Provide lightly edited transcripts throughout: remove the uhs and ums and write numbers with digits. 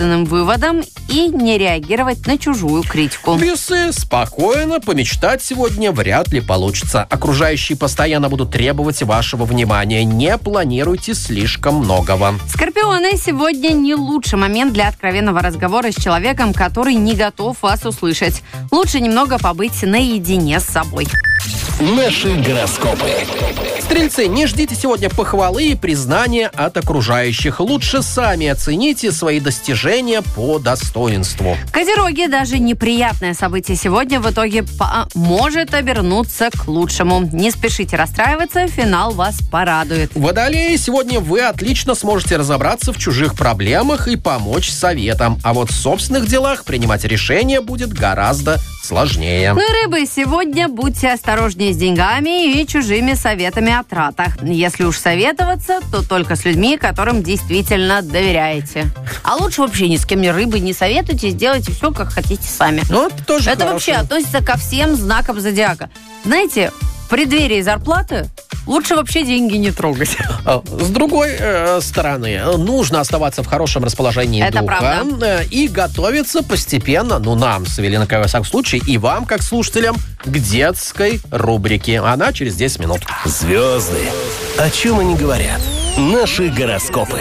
выводам и не реагировать на чужую критику. Весы. Спокойно помечтать сегодня вряд ли получится. Окружающие постоянно будут требовать вашего внимания. Не планируйте слишком многого. Скорпионы. Сегодня не лучший момент для откровенного разговора с человеком, который не готов вас услышать. Лучше немного побыть наедине с собой. Наши гороскопы. Стрельцы, не ждите сегодня похвалы и признания от окружающих. Лучше сами оцените свои достижения по достоинству. Козероги. Даже неприятное событие сегодня в итоге может обернуться к лучшему. Не спешите расстраиваться, финал вас порадует. Водолеи, сегодня вы отлично сможете разобраться в чужих проблемах и помочь советам. А вот в собственных делах принимать решения будет гораздо сложнее. Ну и рыбы, сегодня будьте осторожнее с деньгами и чужими советами о тратах. Если уж советоваться, то только с людьми, которым действительно доверяете. А лучше вообще ни с кем рыбы не советуйтесь, делайте все, как хотите сами. Ну, это тоже Это хорошо. вообще относится ко всем знакам зодиака. Знаете, в преддверии зарплаты лучше вообще деньги не трогать. С другой стороны, нужно оставаться в хорошем расположении Это духа правда. И готовиться постепенно, нам с Эвелиной, во всяком случае, и вам, как слушателям, к детской рубрике. Она через 10 минут. Звезды. О чем они говорят? Наши гороскопы.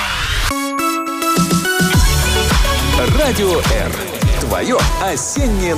Радио Р. Твое осеннее